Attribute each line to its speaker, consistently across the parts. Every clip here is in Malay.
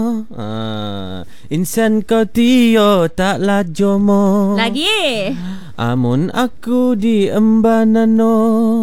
Speaker 1: Insan kau tio taklah jomo.
Speaker 2: Lagi.
Speaker 1: Amun aku di embanano,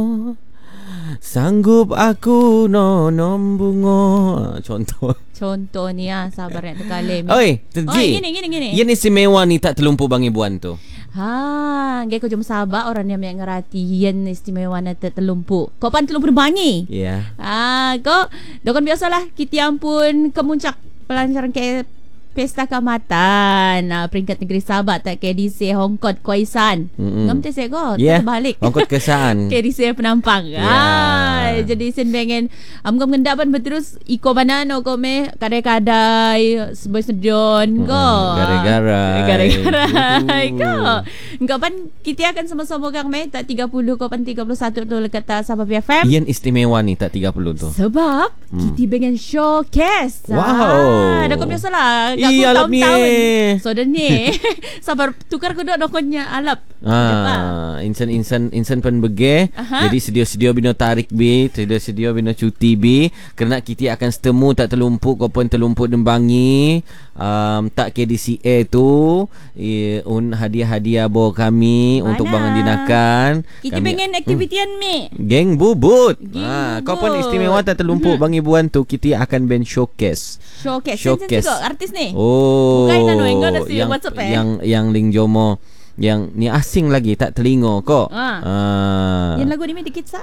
Speaker 1: sanggup aku nonom bungo. Contoh
Speaker 2: ni sabar nak terkalim.
Speaker 1: Oi, Terji.
Speaker 2: Gini.
Speaker 1: Yang istimewa ni tak terlumpur bang ibuan tu.
Speaker 2: Gaya kau jom sabar orang yang ngerati yang istimewa na terlumpur. Kau pan terlumpur bangi.
Speaker 1: Ya.
Speaker 2: Kau dokon biasalah kita ampun kemuncak pelancaran ke Pesta Kaamatan peringkat negeri Sabah tak KDC Hongkot Khoisan. Ngam te sego terbalik.
Speaker 1: Hongkot Khoisan.
Speaker 2: KDC penampang. Jadi sen pengen amgam ngendapan berterus iko banano ko me kadai-kadai sebuah sedion ko. Garai ko. Engkau pan kita akan sama-sama gang me tak 30 ko pan 31 tu kata Sabah BFM.
Speaker 1: Yang istimewa ni tak 30 tu.
Speaker 2: Sebab kita pengen showcase.
Speaker 1: Wow.
Speaker 2: Dah kau biasalah.
Speaker 1: Alap ni.
Speaker 2: So dah ni. Sabar tukar ko dak dokonnya alap.
Speaker 1: Insan pen bege. Jadi sedia-sedia bina tarik bi, sedia-sedia bina cuti bi. Kerana kita akan setemu tak terlumpuk kau pun terlumpuk dembangi. Tak KDCA tu hadiah-hadiah bawa kami mana? Untuk bangun dinakan.
Speaker 2: Kita pengen aktivitian mi.
Speaker 1: Geng bubut. Kau pun istimewa tak terlumpuk bang ibuan tu kita akan band showcase.
Speaker 2: Showcase. Artis ni.
Speaker 1: Bukan yang Ling Jomo, yang ni asing lagi tak telingo kok.
Speaker 2: Yang lagu ni dikit sa.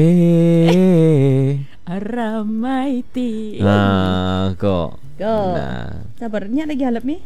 Speaker 2: Ramai ti.
Speaker 1: Kok.
Speaker 2: Sabarnya lagi halap ni.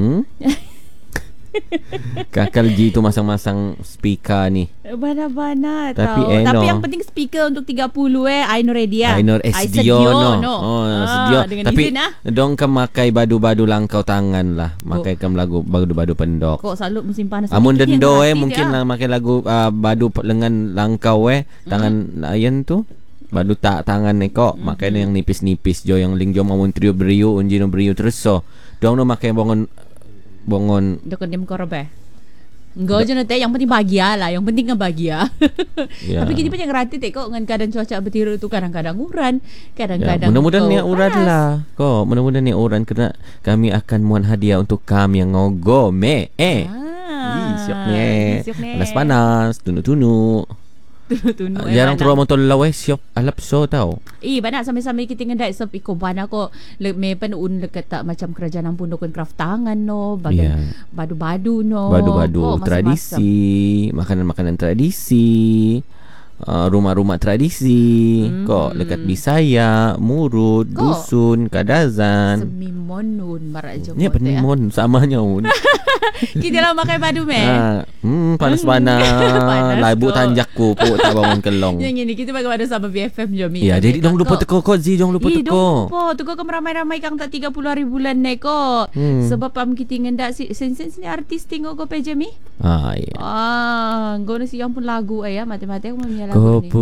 Speaker 1: Kakal G tu masang-masang speaker ni.
Speaker 2: Bana-bana
Speaker 1: tapi
Speaker 2: tahu. Tapi yang penting speaker untuk 30 Ainur Redia.
Speaker 1: Ainur Sedio no. Sedio. Tapi dong kan makai badu-badu langkau tangan lah. Makai kan lagu badu-badu pendok.
Speaker 2: Kok selalu musim panas.
Speaker 1: Amun dendo mungkin lah makai lagu badu lengan langkau tangan ayen tu. Badu tak tangan ni kok. Makai yang nipis-nipis jo yang ling jo mamun trio beriu unjino beriu terus so. Dong no makai bongon
Speaker 2: dokon dem korobe. Enggak je nanti yang penting bahagia lah. Yang penting kan bahagia. Tapi kita banyak ngerti kok dengan keadaan cuaca bertiru tu kadang-kadang uran, kadang-kadang
Speaker 1: mudah-mudahan ni uran lah. Kok mudah-mudahan ni uran kerana kami akan muat hadiah untuk kami yang ngogo me. Siap ni. Panas-panas, tunu-tunu. Jarang turun motor lawa siap alap so tau.
Speaker 2: Banyak sambil-sambil kita ngendai sop iko bana ko me pen dekat tak macam kerajaan ampun dokon craft tangan no, bagian badu-badu no.
Speaker 1: Badu-badu tradisi, makanan-makanan tradisi. Rumah-rumah tradisi kok dekat Bisaya, Murud, Dusun, Kadazan.
Speaker 2: Semimonun marak jom.
Speaker 1: Ni penimon samanya un.
Speaker 2: Kita lah makan badu me.
Speaker 1: Panas-panas. Laibu tanjakku puk tak bangun kelong.
Speaker 2: Yang ini kita makan badu sama BFM jom.
Speaker 1: Ya, jadi dong lupa teko kok Zi, dong lupa teko.
Speaker 2: Teko ke meramai-ramai kang tak 30 hari bulan ne ko. Sebab pam kita ngendak sen ni artis tinggal ko peje mi.
Speaker 1: Ya.
Speaker 2: Gono si yang pun lagu mati-mati aku memilih.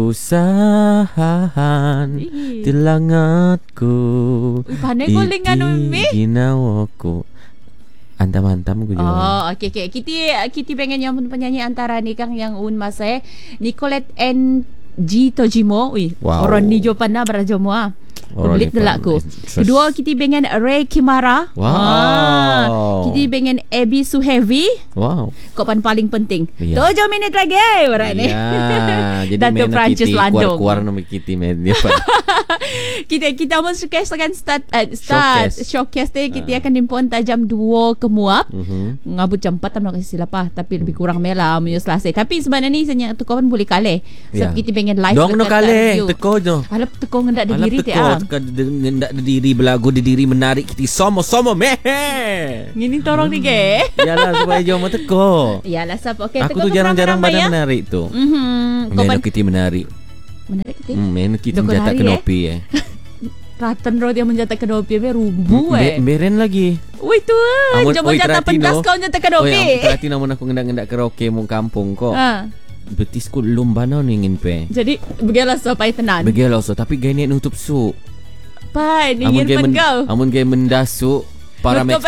Speaker 1: Kepusahan telangatku ginawaku antam-antam gue juga.
Speaker 2: Okay. Kita pengen yang penyanyi antara ni kang yang masa Nicolette N G Tojimo. Orang ni jo pana berajomo Belit delakku. Kedua kita pengen Ray Kimara. Kita pengen Abby Suhevi. Kok paling penting 7 minit lagi ni.
Speaker 1: Jadi
Speaker 2: Dato' Francis Landong
Speaker 1: keluar nama kita media.
Speaker 2: kita mau showcase showcase kita akan dimpon jam 2 ke muap. Ngabut jam 4 tak kasi silapah, tapi lebih kurang melah menyus selesai. Tapi sebenarnya ni senyap teko pun boleh kale. Sebab kita pengen live
Speaker 1: dong no kale teko jo.
Speaker 2: Alap teko ngendak diri te
Speaker 1: ngendak diri belagu diri menarik kita somo mehe.
Speaker 2: Ngini torong ni ke.
Speaker 1: Yalah supaya jo mo teko.
Speaker 2: Yalah sap. Okey
Speaker 1: aku tu jarang-jarang badan menarik tu. Menu kita menarik.
Speaker 2: Menarik kita.
Speaker 1: Menu kita menjatak kenopi
Speaker 2: Ratan road yang menjatak kenopi rumbu
Speaker 1: beren lagi.
Speaker 2: Oi tu jangan jatah pentas kau menjatak kenopi.
Speaker 1: Berarti namun aku ngendak karaoke mu kampung kok. Betisku lumbana ingin pe.
Speaker 2: Jadi begialah so pai tenan.
Speaker 1: Begialah so tapi gaya nutup su.
Speaker 2: Pai ingin pen kau.
Speaker 1: Amun gaya mendasu paramek.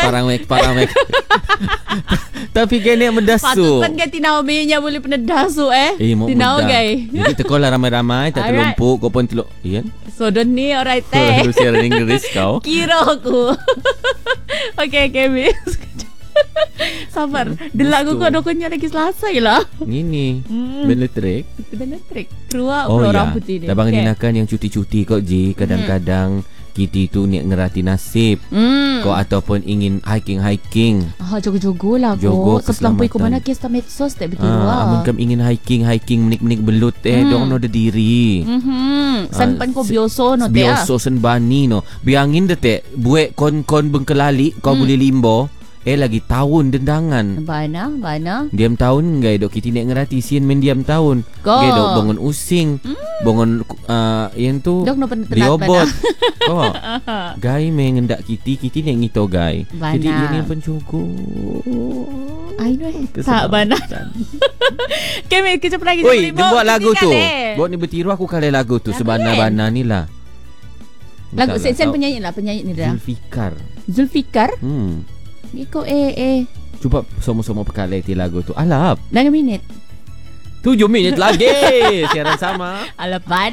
Speaker 1: Tapi gaya mendasu.
Speaker 2: Patut kan gaya tinau nya boleh pendasu tinau gaya.
Speaker 1: Jadi teko lah ramai-ramai tak terlumpuk kau pun teluk. Iya.
Speaker 2: Sodon ni alright teh.
Speaker 1: Lu siaran Inggeris kau.
Speaker 2: Kira aku. Okay, Miss. Sabar. Delak aku kau dokunya lagi selesai lah.
Speaker 1: Ini Benetrik.
Speaker 2: Benetrik. Keluar
Speaker 1: ya.
Speaker 2: orang putih ni.
Speaker 1: Dabang dinakan yang cuti-cuti kok Ji. Kadang-kadang kita tu niat ngerati nasib. Kau ataupun ingin hiking.
Speaker 2: Jogo-jogo lah kau. Selampui kau mana kes medsos tak betul
Speaker 1: amun kam ingin hiking menik-menik belut dong no de diri.
Speaker 2: Sanpan kau bioso no te.
Speaker 1: Bioso sen bani no. Biangin de te buek kon bengkelali kau boleh limbo. Lagi tahun dendangan.
Speaker 2: Bana.
Speaker 1: Diam tahun gay dok kita nak ngerati sian main diam tahun. Gay dok bangun using. Bangun yang tu
Speaker 2: dok no
Speaker 1: diobot. Kau gay mengendak kita nak ngito gay. Jadi ini pencukup.
Speaker 2: Ai tak bana. Kami kita lagi.
Speaker 1: Oi, buat lagu tu. Buat ni bertiru aku kali lagu tu sebana-bana ni lah.
Speaker 2: Lagu sen penyanyi ni dah. Zulfikar. Iko
Speaker 1: Cuba sama-sama perkalai lagu tu. Alap.
Speaker 2: Dalam minit.
Speaker 1: 7 minit lagi. Siaran sama.
Speaker 2: Alap.